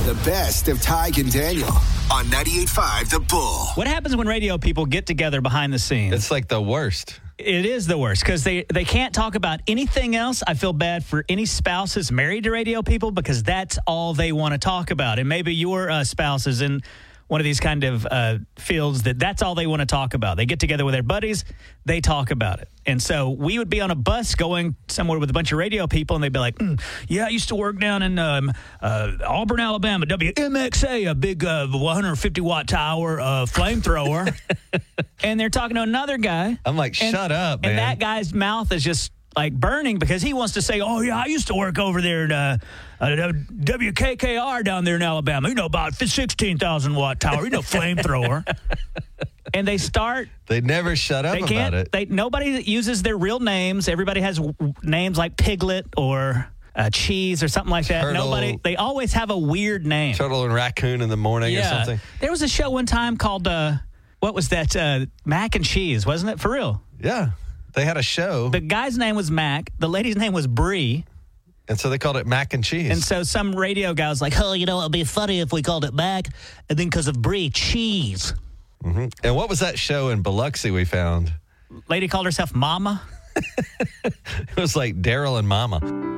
The best of Tig and Daniel on 98.5 The Bull. What happens when radio people get together behind the scenes? It's like the worst. It is the worst because they can't talk about anything else. I feel bad for any spouses married to radio people because that's all they want to talk about. And maybe your spouse is in one of these kind of fields that's all they want to talk about. They get together with their buddies, they talk about it. And so we would be on a bus going somewhere with a bunch of radio people, and they'd be like, yeah, I used to work down in Auburn, Alabama, WMXA, a big 150-watt tower flamethrower. And they're talking to another guy. I'm like, shut up, man. And that guy's mouth is just like burning because he wants to say, oh, yeah, I used to work over there at WKKR down there in Alabama. You know, about 16,000-watt tower, flamethrower. And they start. They never shut up about it. Nobody uses their real names. Everybody has names like Piglet or Cheese or something like that. Turtle. They always have a weird name. Turtle and Raccoon in the morning or something. There was a show one time called, what was that? Mac and Cheese, wasn't it? For real. Yeah. They had a show. The guy's name was Mac. The lady's name was Brie. And so they called it Mac and Cheese. And so some radio guy was like, oh, it would be funny if we called it Mac, and then because of Brie, Cheese. Mm-hmm. And what was that show in Biloxi we found? Lady called herself Mama. It was like Daryl and Mama.